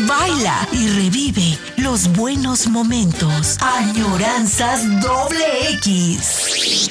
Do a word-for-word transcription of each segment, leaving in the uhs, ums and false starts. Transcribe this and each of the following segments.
baila y revive los buenos momentos. Añoranzas doble X.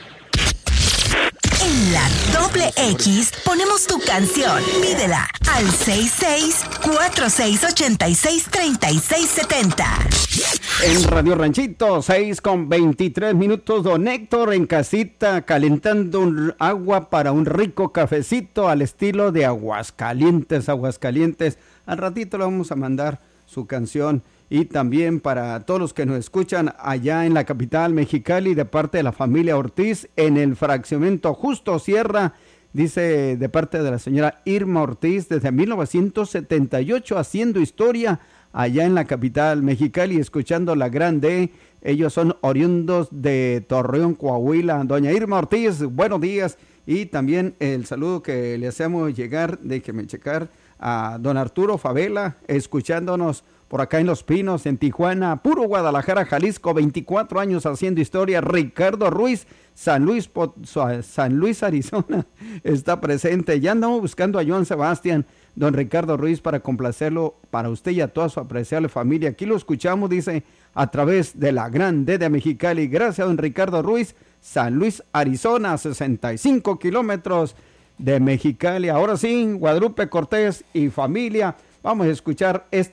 En la doble X ponemos tu canción. Pídela al seis seis cuatro seis ocho seis tres seis siete cero. En Radio Ranchito, seis con veintitrés minutos, don Héctor en casita calentando un agua para un rico cafecito al estilo de Aguascalientes, Aguascalientes. Al ratito le vamos a mandar su canción. Y también para todos los que nos escuchan allá en la capital Mexicali de parte de la familia Ortiz en el fraccionamiento Justo Sierra, dice de parte de la señora Irma Ortiz desde mil novecientos setenta y ocho haciendo historia allá en la capital Mexicali, escuchando la grande. Ellos son oriundos de Torreón, Coahuila. Doña Irma Ortiz, buenos días. Y también el saludo que le hacemos llegar, déjeme checar, a don Arturo Favela, escuchándonos por acá en Los Pinos, en Tijuana, puro Guadalajara, Jalisco, veinticuatro años haciendo historia. Ricardo Ruiz, San Luis, San Luis, Arizona, está presente. Ya andamos buscando a Joan Sebastián, don Ricardo Ruiz, para complacerlo para usted y a toda su apreciable familia. Aquí lo escuchamos, dice, a través de la Grande de Mexicali. Gracias, don Ricardo Ruiz, San Luis, Arizona, sesenta y cinco kilómetros de Mexicali. Ahora sí, Guadalupe Cortés y familia, vamos a escuchar esta